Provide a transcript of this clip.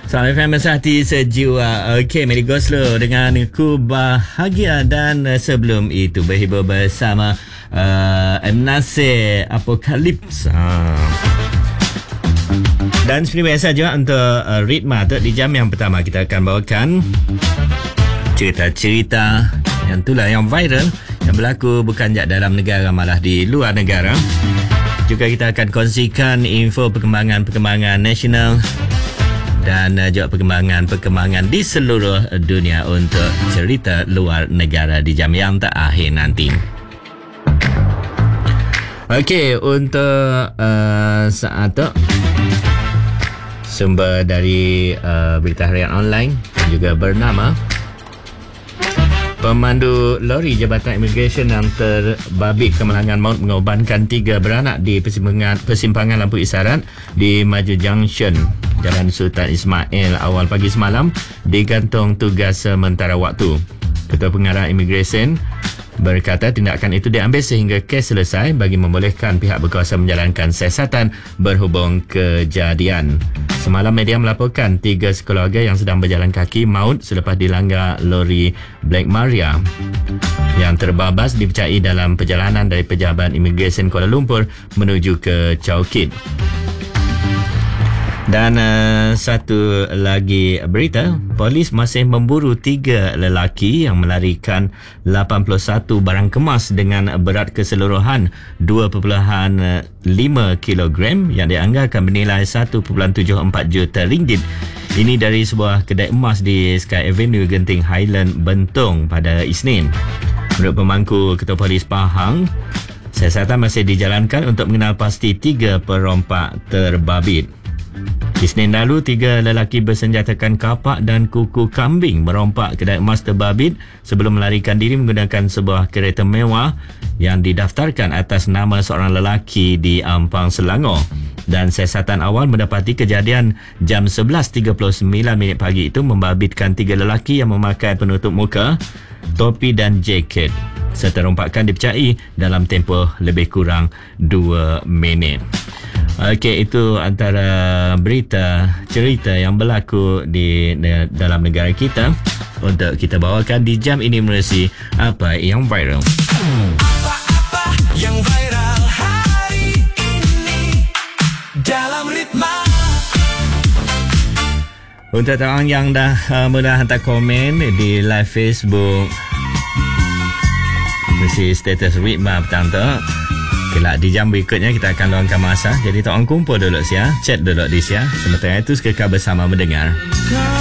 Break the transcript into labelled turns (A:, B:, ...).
A: Salam FM Hati Sejiwa. Okey, mari go slow dengan Ku Bahagia. Dan sebelum itu berhibur bersama M. Nasir Apokalips. Dan seperti biasa juga untuk Ritma di jam yang pertama kita akan bawakan cerita-cerita yang itulah yang viral, yang berlaku bukan je dalam negara malah di luar negara. Juga kita akan kongsikan info perkembangan nasional dan juga perkembangan di seluruh dunia untuk cerita luar negara di jam yang terakhir nanti. Okey, untuk saat itu sumber dari berita harian online juga bernama pemandu lori Jabatan Imigresen yang terbabit kemalangan maut mengorbankan 3 beranak di persimpangan lampu isyarat di Maju Junction, Jalan Sultan Ismail awal pagi semalam digantung tugas sementara waktu. Ketua Pengarah Imigresen berkata tindakan itu diambil sehingga kes selesai bagi membolehkan pihak berkuasa menjalankan siasatan berhubung kejadian. Semalam media melaporkan 3 sekeluarga yang sedang berjalan kaki maut selepas dilanggar lori Black Maria yang terbabas dipercayai dalam perjalanan dari Pejabat Imigresen Kuala Lumpur menuju ke Chowkit. Dan satu lagi berita, polis masih memburu 3 lelaki yang melarikan 81 barang kemas dengan berat keseluruhan 2.5 kilogram yang dianggarkan bernilai 1.74 juta ringgit. Ini dari sebuah kedai emas di Sky Avenue, Genting Highland, Bentong pada Isnin. Menurut pemangku Ketua Polis Pahang, siasatan masih dijalankan untuk mengenal pasti 3 perompak terbabit. Isnin lalu 3 lelaki bersenjatakan kapak dan kuku kambing merompak kedai emas terbabit sebelum melarikan diri menggunakan sebuah kereta mewah yang didaftarkan atas nama seorang lelaki di Ampang, Selangor. Dan siasatan awal mendapati kejadian jam 11.39 pagi itu membabitkan 3 lelaki yang memakai penutup muka, topi dan jaket. Serta rompakan dipercayai dalam tempoh lebih kurang 2 minit. Okey, itu antara cerita yang berlaku di dalam negara kita untuk kita bawakan di jam ini menerusi apa yang viral.
B: Apa-apa yang viral hari ini dalam Ritma.
A: Untuk orang yang dah mula hantar komen di live Facebook mesti status Ritma petang tu. Kelak di jam berikutnya kita akan luangkan masa. Jadi tak orang kumpul dulu sia, chat dulu di sia. Sementara itu sekekal bersama mendengar.